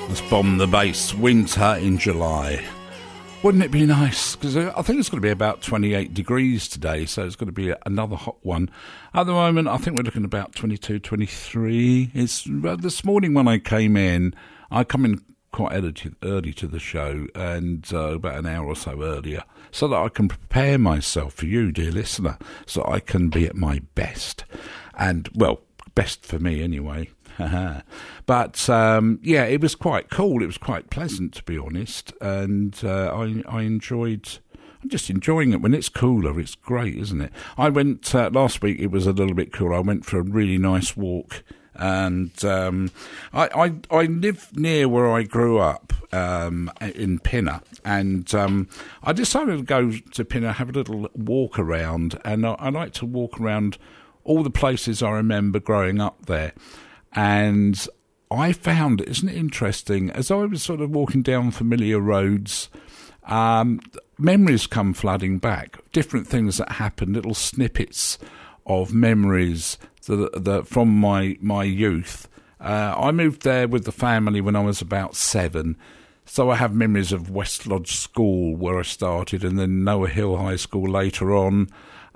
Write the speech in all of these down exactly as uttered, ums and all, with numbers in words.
Let's bomb the bass. Winter in July. Wouldn't it be nice? Because I think it's going to be about twenty-eight degrees today, so it's going to be another hot one. At the moment, I think we're looking at about twenty-two, twenty-three. It's, uh, this morning when I came in, I come in quite early to, early to the show, and uh, about an hour or so earlier, so that I can prepare myself for you, dear listener, so I can be at my best. And, well, best for me anyway. But, um, yeah, it was quite cool. It was quite pleasant, to be honest. And uh, I, I enjoyed... I'm just enjoying it. When it's cooler, it's great, isn't it? I went... Uh, last week, it was a little bit cooler. I went for a really nice walk. And um, I, I, I live near where I grew up, um, in Pinner. And um, I decided to go to Pinner, have a little walk around. And I, I like to walk around all the places I remember growing up there. And I found, isn't it interesting, as I was sort of walking down familiar roads, um, memories come flooding back, different things that happened, little snippets of memories that, that from my, my youth. Uh, I moved there with the family when I was about seven, so I have memories of West Lodge School where I started, and then Noah Hill High School later on.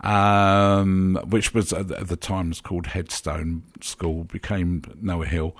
Um, which was at the time was called Headstone School, became Noah Hill,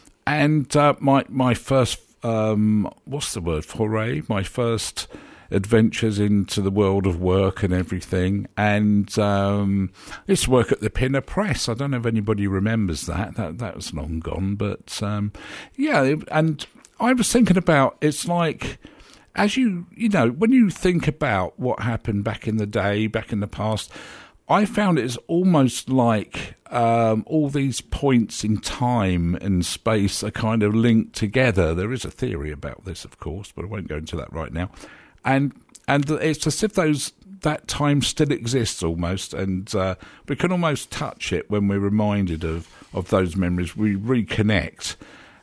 and uh, my my first um, what's the word foray, my first adventures into the world of work and everything, and um, I used to work at the Pinner Press. I don't know if anybody remembers that. That that was long gone, but um, yeah, and I was thinking about it's like. As you, you know, when you think about what happened back in the day, back in the past, I found it's almost like um, all these points in time and space are kind of linked together. There is a theory about this, of course, but I won't go into that right now. And and it's as if those that time still exists almost, and uh, we can almost touch it when we're reminded of, of those memories. We reconnect.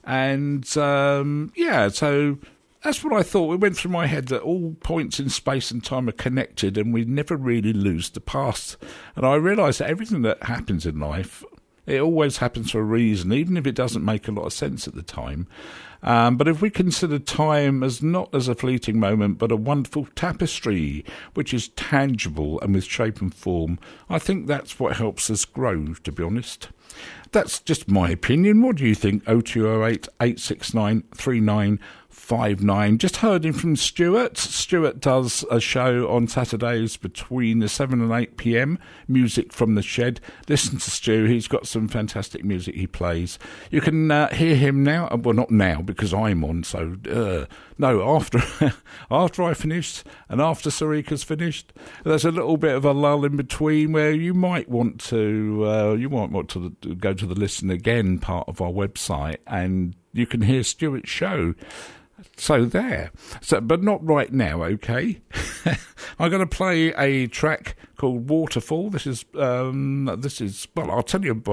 And, um, yeah, so... That's what I thought. It went through my head that all points in space and time are connected and we never really lose the past. And I realised that everything that happens in life, it always happens for a reason, even if it doesn't make a lot of sense at the time. Um, but if we consider time as not as a fleeting moment, but a wonderful tapestry, which is tangible and with shape and form, I think that's what helps us grow, to be honest. That's just my opinion. What do you think? oh two oh eight, eight six nine, three nine five nine. Just heard him from Stuart. Stuart does a show on Saturdays between seven and eight p.m. Music from the Shed. Listen to Stu. He's got some fantastic music he plays. You can uh, hear him now. Well, not now because I'm on. So uh, no, after after I finished and after Sarika's finished, there's a little bit of a lull in between where you might want to uh, you might want to go to the Listen Again part of our website and you can hear Stuart's show. So there. So, but not right now, okay? I'm going to play a track called Waterfall. This is, um, this is, well, I'll tell you